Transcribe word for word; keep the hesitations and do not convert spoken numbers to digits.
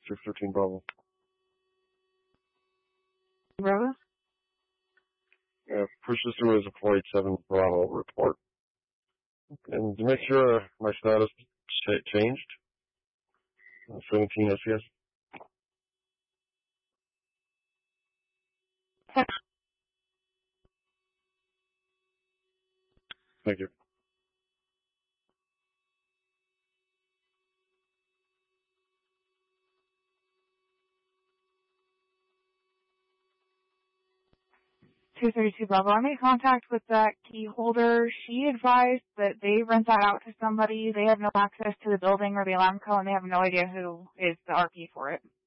two thirteen Bravo. Bravo? Yeah, push this through as a four eight seven Bravo report. And to make sure my status changed, seventeen S C S. Thank you. two thirty-two Bravo. I made contact with that key holder. She advised that they rent that out to somebody. They have no access to the building or the alarm code, and they have no idea who is the R P for it.